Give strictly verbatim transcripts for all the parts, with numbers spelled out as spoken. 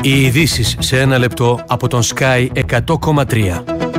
Οι ειδήσεις σε ένα λεπτό από τον Sky εκατό κόμμα τρία.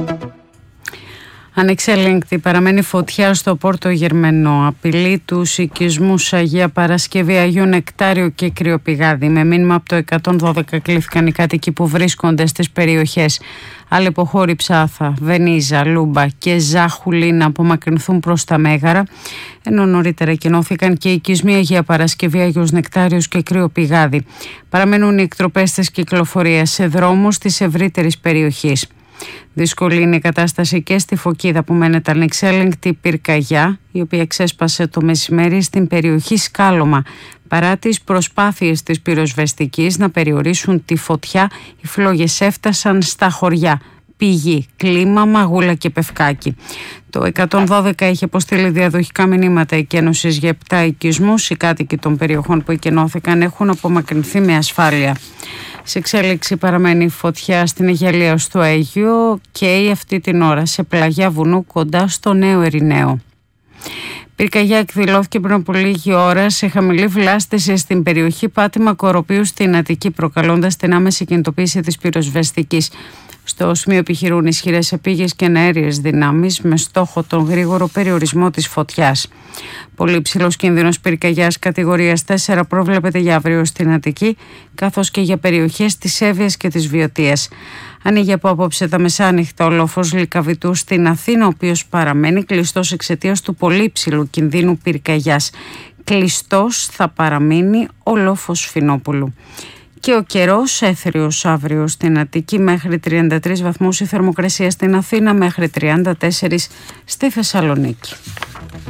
Ανεξέλεγκτη παραμένει φωτιά στο Πόρτο Γερμενό. Απειλεί τους οικισμούς Αγία Παρασκευή, Αγίου Νεκτάριου και Κρυοπηγάδη. Με μήνυμα από το εκατόν δώδεκα κλήθηκαν οι κάτοικοι που βρίσκονται στις περιοχές Αλεποχώρη, Ψάθα, Βενίζα, Λούμπα και Ζάχουλη να απομακρυνθούν προς τα Μέγαρα, ενώ νωρίτερα κοινώθηκαν και οι οικισμοί Αγία Παρασκευή, Αγίος Νεκτάριος και Κρυοπηγάδη. Παραμένουν οι εκτροπές της κυκλοφορίας σε δρόμους της ευρύτερης περιοχής. Δύσκολη είναι η κατάσταση και στη Φωκίδα που μένεται ανεξέλεγκτη πυρκαγιά, η οποία ξέσπασε το μεσημέρι στην περιοχή Σκάλωμα. Παρά τις προσπάθειες της πυροσβεστικής να περιορίσουν τη φωτιά, οι φλόγες έφτασαν στα χωριά Πηγή, Κλίμα, Μαγούλα και Πευκάκη. Το εκατόν δώδεκα έχει αποστείλει διαδοχικά μηνύματα εκένωσης για επτά οικισμούς. Οι κάτοικοι των περιοχών που εκενώθηκαν έχουν απομακρυνθεί με ασφάλεια. Σε εξέλιξη παραμένει η φωτιά στην Αιγιαλία στο Αίγιο και αυτή την ώρα σε πλαγιά βουνού κοντά στο Νέο Ερηναίο. Πυρκαγιά εκδηλώθηκε πριν από λίγη ώρα σε χαμηλή βλάστηση στην περιοχή Πάτημα Κοροπίου στην Αττική, προκαλώντας την άμεση κινητοποίηση της πυροσβεστικής. Στο σημείο επιχειρούν ισχυρές επίγειες και αέριες δυνάμεις με στόχο τον γρήγορο περιορισμό της φωτιάς. Πολύ υψηλός κίνδυνος πυρκαγιάς κατηγορίας τέσσερα προβλέπεται για αύριο στην Αττική, καθώς και για περιοχές της Εύβοιας και της Βιωτίας. Ανοίγει από απόψε τα μεσάνυχτα ο λόφος Λυκαβητού στην Αθήνα, ο οποίος παραμένει κλειστός εξαιτίας του πολύ υψηλού κινδύνου πυρκαγιάς. Κλειστός θα παραμείνει ο λόφος Φινόπουλου. Και ο καιρός έθριος αύριο στην Αττική μέχρι τριάντα τρεις βαθμούς, η θερμοκρασία στην Αθήνα μέχρι τριάντα τέσσερα στη Θεσσαλονίκη.